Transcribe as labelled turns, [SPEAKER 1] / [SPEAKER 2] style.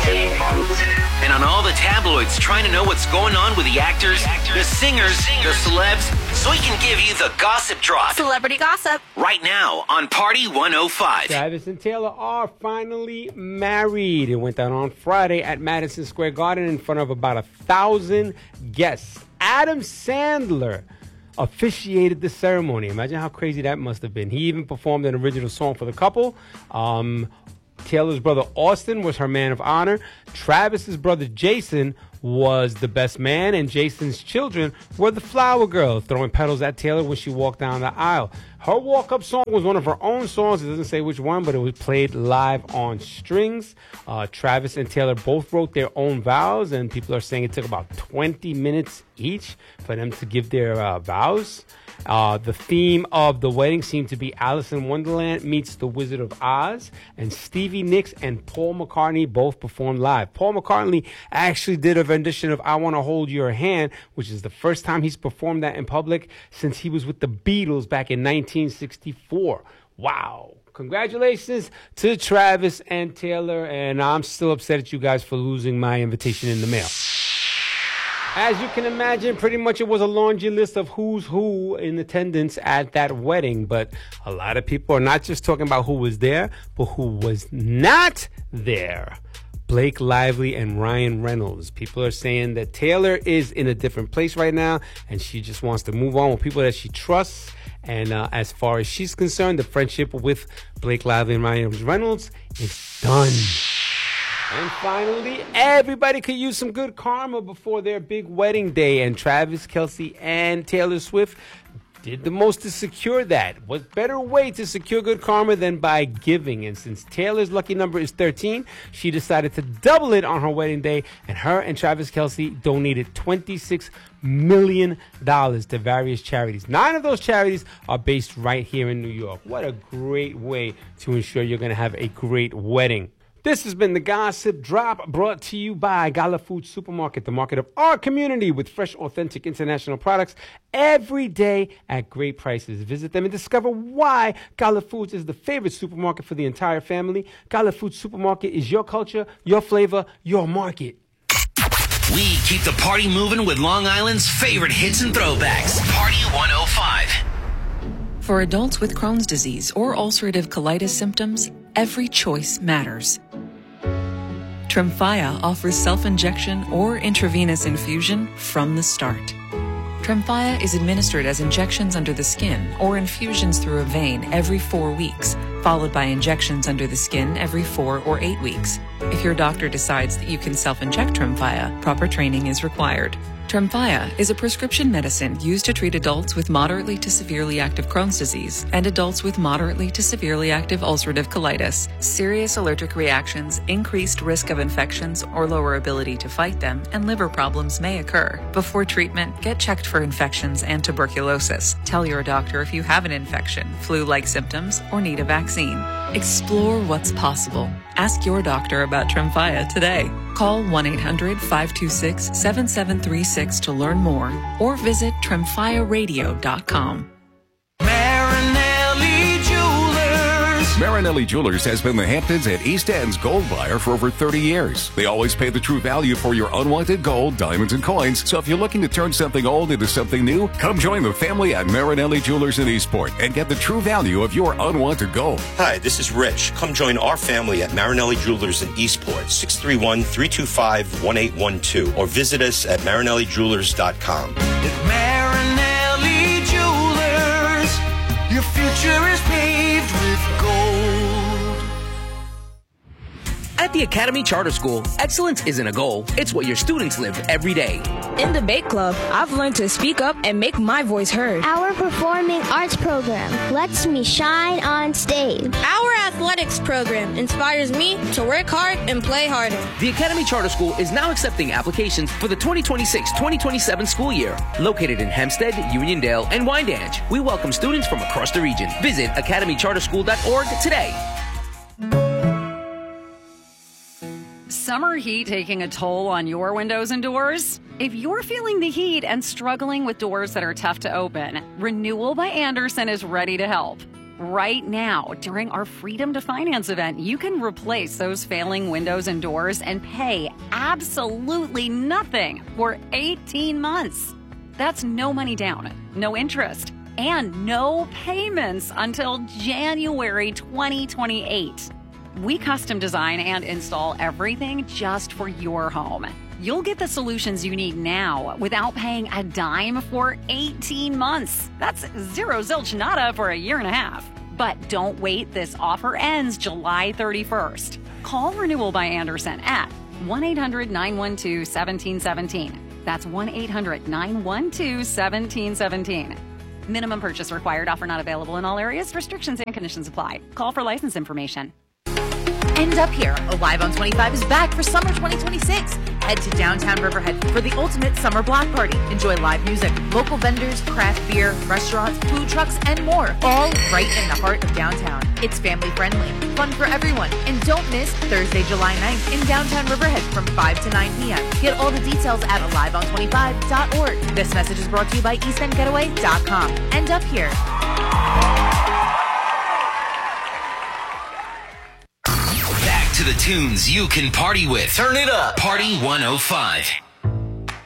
[SPEAKER 1] And on all the tabloids trying to know what's going on with the actors, the singers, the celebs, so he can give you the gossip drop.
[SPEAKER 2] Celebrity gossip.
[SPEAKER 1] Right now on Party 105.
[SPEAKER 3] Travis and Taylor are finally married. It went down on Friday at Madison Square Garden in front of about 1,000 guests. Adam Sandler officiated the ceremony. Imagine how crazy that must have been. He even performed an original song for the couple. Taylor's brother Austin was her man of honor. Travis's brother Jason was the best man, and Jason's children were the flower girls, throwing petals at Taylor when she walked down the aisle. Her walk-up song was one of her own songs. It doesn't say which one, but it was played live on strings. Travis and Taylor both wrote their own vows, and people are saying it took about 20 minutes each for them to give their vows. The theme of the wedding seemed to be Alice in Wonderland meets The Wizard of Oz, and Stevie Nicks and Paul McCartney both performed live. Paul McCartney actually did a rendition of I Want to Hold Your Hand, which is the first time he's performed that in public since he was with the Beatles back in 1964. Wow. Congratulations to Travis and Taylor, and I'm still upset at you guys for losing my invitation in the mail. As you can imagine, pretty much it was a laundry list of who's who in attendance at that wedding. But a lot of people are not just talking about who was there, but who was not there. Blake Lively and Ryan Reynolds. People are saying that Taylor is in a different place right now, and she just wants to move on with people that she trusts. And as far as she's concerned, the friendship with Blake Lively and Ryan Reynolds is done. And finally, everybody could use some good karma before their big wedding day. And Travis Kelce and Taylor Swift did the most to secure that. What better way to secure good karma than by giving? And since Taylor's lucky number is 13, she decided to double it on her wedding day. And her and Travis Kelce donated $26 million to various charities. 9 of those charities are based right here in New York. What a great way to ensure you're going to have a great wedding. This has been the Gossip Drop, brought to you by Gala Foods Supermarket, the market of our community with fresh, authentic international products every day at great prices. Visit them and discover why Gala Foods is the favorite supermarket for the entire family. Gala Foods Supermarket is your culture, your flavor, your market.
[SPEAKER 1] We keep the party moving with Long Island's favorite hits and throwbacks. Party 105.
[SPEAKER 4] For adults with Crohn's disease or ulcerative colitis symptoms, every choice matters. Tremfya offers self-injection or intravenous infusion from the start. Tremfya is administered as injections under the skin or infusions through a vein every 4 weeks, followed by injections under the skin every 4 or 8 weeks. If your doctor decides that you can self-inject Tremfya, proper training is required. Tremfya is a prescription medicine used to treat adults with moderately to severely active Crohn's disease and adults with moderately to severely active ulcerative colitis. Serious allergic reactions, increased risk of infections or lower ability to fight them, and liver problems may occur. Before treatment, get checked for infections and tuberculosis. Tell your doctor if you have an infection, flu-like symptoms, or need a vaccine. Explore what's possible. Ask your doctor about Tremfya today. Call 1-800-526-7736 to learn more or visit TremfyaRadio.com.
[SPEAKER 5] Marinelli Jewelers has been the Hamptons and East End's gold buyer for over 30 years. They always pay the true value for your unwanted gold, diamonds, and coins. So if you're looking to turn something old into something new, come join the family at Marinelli Jewelers in Eastport and get the true value of your unwanted gold.
[SPEAKER 6] Hi, this is Rich. Come join our family at Marinelli Jewelers in Eastport, 631-325-1812, or visit us at marinellijewelers.com.
[SPEAKER 7] At Marinelli Jewelers, your future is paved with gold.
[SPEAKER 8] At the Academy Charter School, excellence isn't a goal, it's what your students live every day.
[SPEAKER 9] In the Bake Club, I've learned to speak up and make my voice heard.
[SPEAKER 10] Our performing arts program lets me shine on stage.
[SPEAKER 11] Our athletics program inspires me to work hard and play harder.
[SPEAKER 8] The Academy Charter School is now accepting applications for the 2026-2027 school year. Located in Hempstead, Uniondale, and Wyandanch, we welcome students from across the region. Visit academycharterschool.org today.
[SPEAKER 12] Summer heat taking a toll on your windows and doors? If you're feeling the heat and struggling with doors that are tough to open, Renewal by Andersen is ready to help. Right now, during our Freedom to Finance event, you can replace those failing windows and doors and pay absolutely nothing for 18 months. That's no money down, no interest, and no payments until January 2028. We custom design and install everything just for your home. You'll get the solutions you need now without paying a dime for 18 months. That's zero zilch nada for a year and a half. But don't wait, this offer ends July 31st. Call Renewal by Andersen at 1-800-912-1717. That's 1-800-912-1717. Minimum purchase required. Offer not available in all areas. Restrictions and conditions apply. Call for license information.
[SPEAKER 2] End Up Here, Alive on 25 is back for summer 2026. Head to downtown Riverhead for the ultimate summer block party. Enjoy live music, local vendors, craft beer, restaurants, food trucks, and more. All right in the heart of downtown. It's family friendly, fun for everyone. And don't miss Thursday, July 9th in downtown Riverhead from 5 to 9 p.m. Get all the details at aliveon25.org. This message is brought to you by eastendgetaway.com. End Up Here.
[SPEAKER 1] Back to the tunes you can party with.
[SPEAKER 7] Turn it up.
[SPEAKER 1] Party 105.